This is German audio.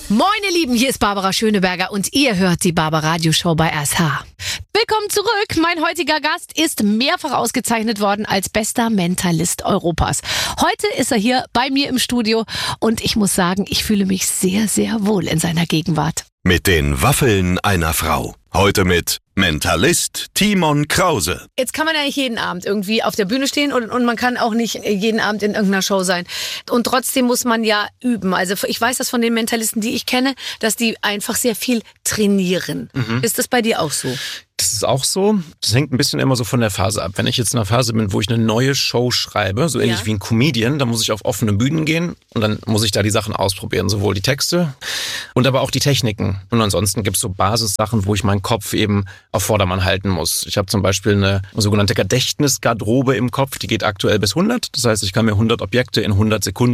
Moin ihr Lieben, hier ist Barbara Schöneberger und ihr hört die Barbaradio-Show bei SH. Willkommen zurück. Mein heutiger Gast ist mehrfach ausgezeichnet worden als bester Mentalist Europas. Heute ist er hier bei mir im Studio und ich muss sagen, ich fühle mich sehr, sehr wohl in seiner Gegenwart. Mit den Waffeln einer Frau. Heute mit Mentalist Timon Krause. Jetzt kann man ja nicht jeden Abend irgendwie auf der Bühne stehen und man kann auch nicht jeden Abend in irgendeiner Show sein. Und trotzdem muss man ja üben. Also ich weiß das von den Mentalisten, die ich kenne, dass die einfach sehr viel trainieren. Ist das bei dir auch so? Das ist auch so. Das hängt ein bisschen immer so von der Phase ab. Wenn ich jetzt in einer Phase bin, wo ich eine neue Show schreibe, so ähnlich wie ein Comedian, dann muss ich auf offene Bühnen gehen und dann muss ich da die Sachen ausprobieren. Sowohl die Texte und aber auch die Techniken. Und ansonsten gibt es so Basissachen, wo ich meinen Kopf eben auf Vordermann halten muss. Ich habe zum Beispiel eine sogenannte Gedächtnisgarderobe im Kopf, die geht aktuell bis 100. Das heißt, ich kann mir 100 Objekte in 100 Sekunden